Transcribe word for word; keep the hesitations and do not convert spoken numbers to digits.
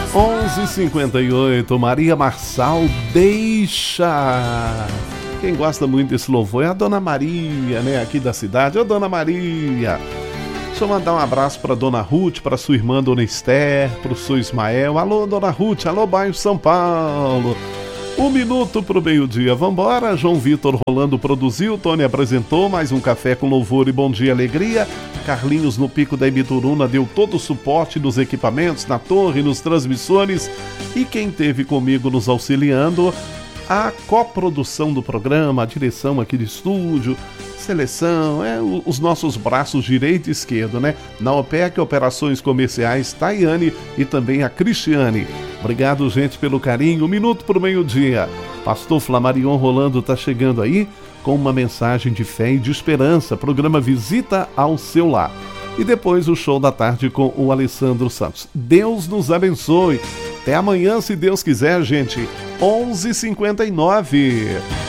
onze e cinquenta e oito, Maria Marçal, deixa. Quem gosta muito desse louvor é a Dona Maria, né? Aqui da cidade. Ô, Dona Maria. Deixa eu mandar um abraço para Dona Ruth, para sua irmã Dona Esther, para o seu Ismael. Alô, Dona Ruth. Alô, bairro São Paulo. Um minuto pro meio-dia. Vambora. João Vitor Rolando produziu, Tony apresentou. Mais um café com louvor e bom dia e alegria. Carlinhos no Pico da Ibituruna deu todo o suporte nos equipamentos, na torre, nos transmissores. E quem teve comigo nos auxiliando, a coprodução do programa, a direção aqui do estúdio, seleção, é, os nossos braços direito e esquerdo, né? Na OPEC, Operações Comerciais, Tayane e também a Cristiane. Obrigado, gente, pelo carinho. Um minuto para o meio-dia. Pastor Flamarion Rolando está chegando aí com uma mensagem de fé e de esperança. Programa Visita ao Seu Lar. E depois o show da tarde com o Alessandro Santos. Deus nos abençoe. Até amanhã, se Deus quiser, gente. onze e cinquenta e nove.